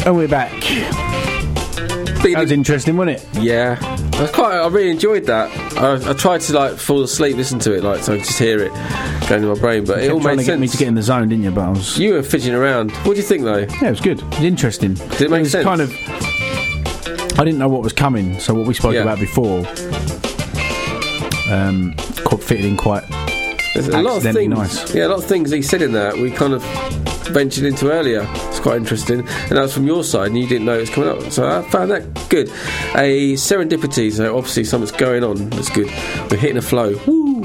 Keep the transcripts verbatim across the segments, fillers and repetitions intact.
And we're back. That was interesting, wasn't it? Yeah, I quite. I really enjoyed that. I, I tried to like fall asleep, listen to it, like so I could just hear it going to my brain. But you it all trying made to sense. Get me to get in the zone, didn't you? But I was. You were fidgeting around. What do you think, though? Yeah, it was good. It was interesting. Did it make it was sense? Kind of. I didn't know what was coming, so what we spoke Yeah. about before, um, fitted in quite. There's a lot of accidentally things. Nice. Yeah, a lot of things he said in that we kind of ventured into earlier. It's quite interesting, and that was from your side, and you didn't know it was coming up. So I found that good. A serendipity. So obviously something's going on. That's good. We're hitting a flow. Woo!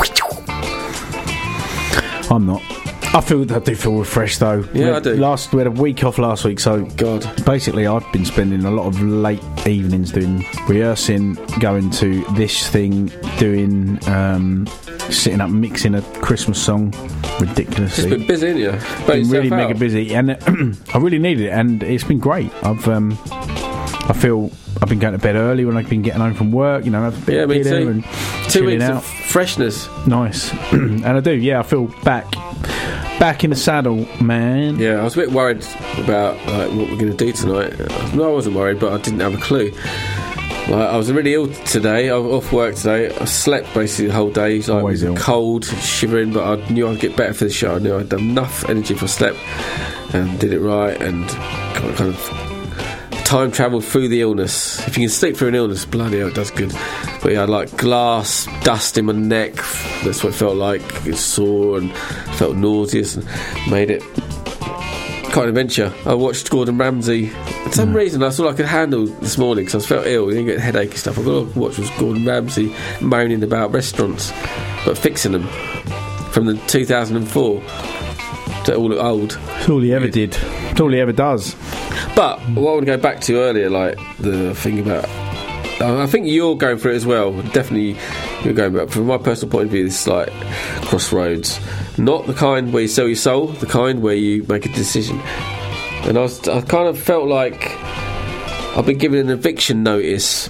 I'm not. I feel I do feel refreshed though. Yeah, we I do. Last we had a week off last week, so God. Basically, I've been spending a lot of late evenings doing rehearsing, going to this thing, doing um, sitting up mixing a Christmas song ridiculously. It's been busy, isn't you? Been really mega busy, and I really needed it, and it's been great. I've um, I feel I've been going to bed early when I've been getting home from work. You know, have a bit Yeah, of me dinner too. and Two chilling weeks out. of freshness. Nice, and I do. Yeah, I feel back, back in the saddle, man. Yeah, I was a bit worried about like, what we're going to do tonight. No, I wasn't worried, but I didn't have a clue. Like, I was really ill today. I was off work today. I slept basically the whole day. Like, Always it was ill. cold, shivering, but I knew I'd get better for the show. I knew I'd have enough energy if I slept and did it right, and kind of, kind of time travelled through the illness. If you can sleep through an illness, bloody hell, it does good. But yeah, I had like glass dust in my neck. That's what it felt like. It was sore and felt nauseous, and made it quite an adventure. I watched Gordon Ramsay. For some reason, that's all I could handle this morning because I felt ill. I didn't get headache and stuff. I got to watch was Gordon Ramsay moaning about restaurants, but fixing them from the two thousand four. To all look old. It's all he ever did. It's all he ever does. But what I want to go back to earlier, like the thing about, I think you're going through it as well. Definitely, you're going back. From my personal point of view, this is like crossroads. Not the kind where you sell your soul, the kind where you make a decision. And I, was, I kind of felt like I've been given an eviction notice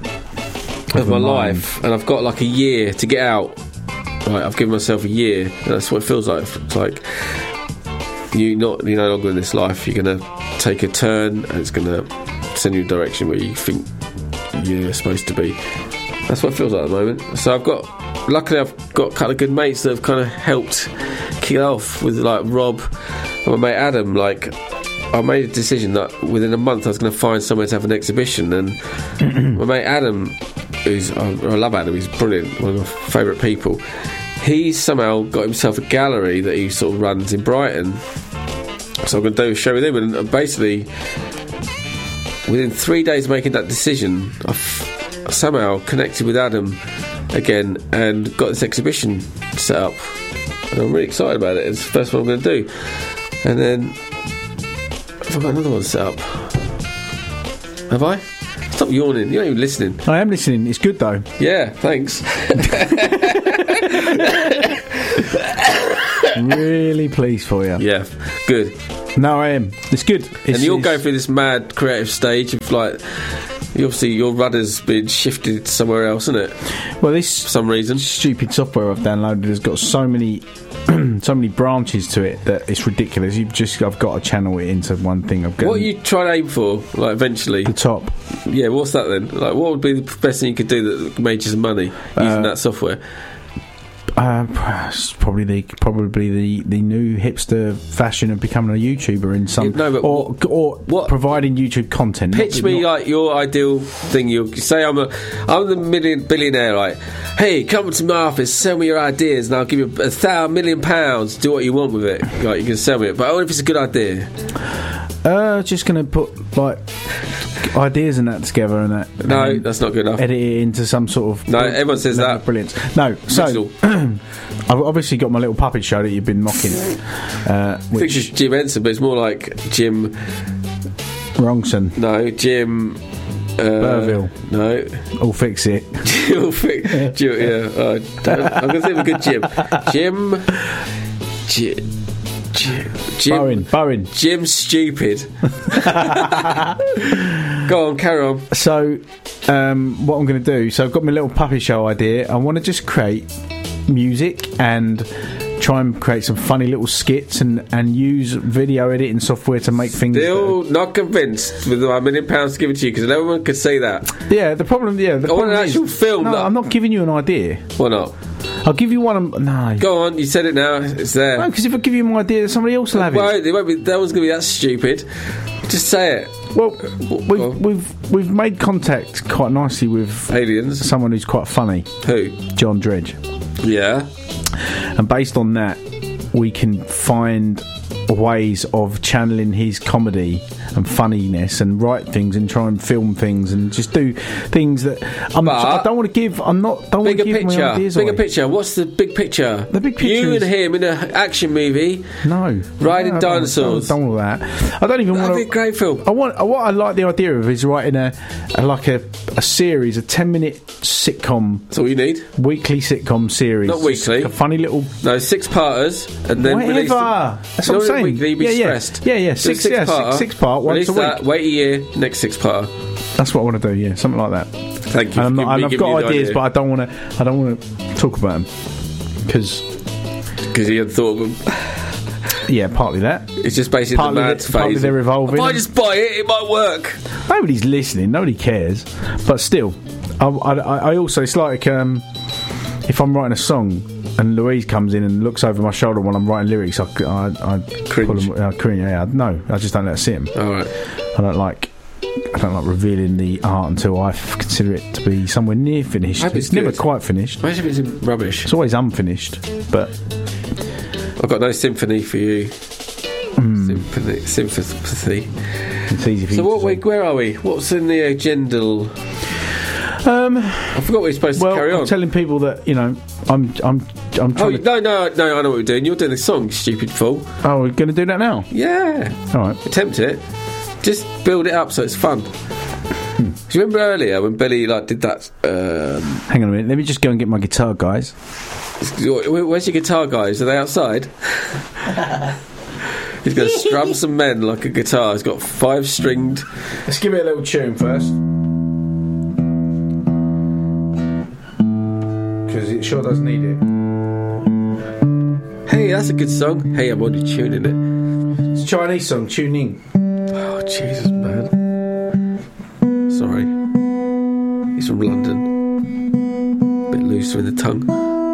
of my life, and I've got like a year to get out. Right, I've given myself a year, and that's what it feels like. It's like you not you're no longer in this life. You're gonna take a turn, and it's gonna send you a direction where you think you're supposed to be. That's what it feels like at the moment. So I've got, luckily, I've got a couple of good mates that have kind of helped kick it off with like Rob and my mate Adam. Like, I made a decision that within a month I was going to find somewhere to have an exhibition, and my mate Adam, who's I, I love Adam, he's brilliant, one of my favourite people. He somehow got himself a gallery that he sort of runs in Brighton. So I'm going to do a show with him, and basically within three days of making that decision, I've somehow connected with Adam again and got this exhibition set up, and I'm really excited about it. It's the first one I'm going to do, and then have I got another one set up? Have I? Stop yawning, you're not even listening. I am listening. It's good though. Yeah, thanks. Really pleased for you. Yeah, good. No, I am. It's good. It's, And you're it's, going through this mad creative stage of like, obviously your rudder's been shifted somewhere else, isn't it? Well, this For some reason. stupid software I've downloaded has got so many so many branches to it that it's ridiculous. You've just I've got to channel it into one thing. I've got What are you trying to aim for, like, eventually? the top. Yeah, what's that then? Like, what would be the best thing you could do that made you some money using Uh, that software? Uh, it's probably the probably the, the new hipster fashion of becoming a YouTuber in some Yeah, no, but or or what- providing YouTube content. Pitch Not- me not- like your ideal thing. You say I'm a, I'm the million billionaire. Like, hey, come to my office, sell me your ideas, and I'll give you a thousand million pounds. Do what you want with it. Like, you can sell me it, but only if it's a good idea. Uh, just gonna put like ideas and that together and that. No, and then that's not good enough. edit it into some sort of No, everyone says level that. of brilliance. No, so Original. I've obviously got my little puppet show that you've been mocking, uh, I think which it's Jim Henson, but it's more like Jim. Wrongson, No, Jim. Uh, Burville. No, I'll fix it. Jim. Jim yeah, uh, don't- I'm going to think of a good Jim. Jim. Jim. Jim. Jim. Bowen, Bowen. Jim Stupid. Go on, carry on. So, um, what I'm going to do? So, I've got my little puppet show idea. I want to just create music and try and create some funny little skits and, and use video editing software to make things. Still not convinced with my million pounds to give it to you because no one could say that. Yeah, the problem. Yeah, the I want problem an actual is, film. No, that, I'm not giving you an idea. Why not? I'll give you one. Of, no, go on. You said it now. It's there. No, because if I give you an idea, somebody else will have well, it. it won't be, that one's going to be that stupid. Just say it. Well, we've we've we've made contact quite nicely with aliens. Someone who's quite funny. Who? John Dredge. Yeah. And based on that, we can find ways of channeling his comedy and funniness and write things and try and film things and just do things that I'm, I don't want to give. I'm not. Don't want to give picture, my ideas bigger away. picture. What's the big picture? The big picture. You is, and him in an action movie. No, riding no, dinosaurs. I don't, don't want that. I don't even That'd want be a great film. I want. What I like the idea of is writing a, a like a, a series, a ten minute sitcom. That's all you need. Weekly sitcom series. Not weekly. Like a funny little. No, six parters and then Whatever. release them. That's what I'm saying. Weekly, you'd be yeah, yeah. stressed. Yeah, yeah. Six, six, yeah, part, six, six part once release a week. That, wait a year, next six part. That's what I want to do. Yeah, something like that. Thank you. And, I'm not, and I've got ideas, idea. but I don't want to. I don't want to talk about them because because you had thought of them. Yeah, partly that. It's just basically partly the mad the, phase. Partly they're evolving. If I just buy it, it might work. Nobody's listening. Nobody cares. But still, I, I, I also it's like um, if I'm writing a song and Louise comes in and looks over my shoulder while I'm writing lyrics, I, I, I cringe. Pull them, I cringe. Yeah, no, I just don't let her see them. All right. I don't like. I don't like revealing the art until I f- consider it to be somewhere near finished. It's, it's never quite finished. Imagine if it's rubbish. It's always unfinished. But I've got no sympathy for you. Mm. Sympathy, sympathy. It's easy for so you what? to We, where are we? What's in the agenda? Um, I forgot we were supposed well, to carry on. I'm telling people that you know I'm I'm I'm trying. Oh to no no no! I know what we're doing. You're doing the song, you stupid fool. Oh, we're going to do that now. Yeah. All right. Attempt it. Just build it up so it's fun. Hmm. Do you remember earlier when Billy like did that? Um, Hang on a minute. Let me just go and get my guitar, guys. Where's your guitar, guys? Are they outside? He's going to strum some men like a guitar. He's got five stringed. Let's give it a little tune first. Because it sure does need it. Hey, that's a good song. Hey, I'm only tuning it. It's a Chinese song, tuning. Oh, Jesus, man. Sorry. He's from London. Bit looser in the tongue.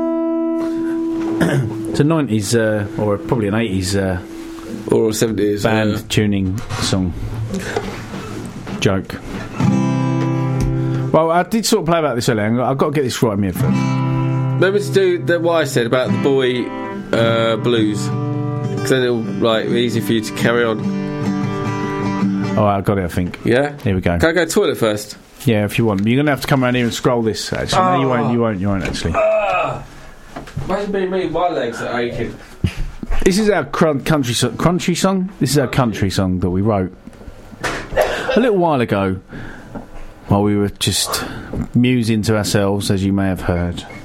It's a nineties, uh, or probably an eighties uh, or a seventies band uh, tuning song. Joke. Well, I did sort of play about this earlier. I've got to get this right in my head first. Remember to do the, what I said about the boy uh, blues, because then it'll like be easy for you to carry on. Oh, I got it. I think. Yeah. Here we go. Can I go to the toilet first? Yeah, if you want. You're gonna have to come around here and scroll this. Actually, oh. No, you won't. You won't. You won't actually. Uh, Imagine being me. My legs are aching. This is our crun- country so- country song. This is our country song that we wrote a little while ago, while we were just musing to ourselves, as you may have heard.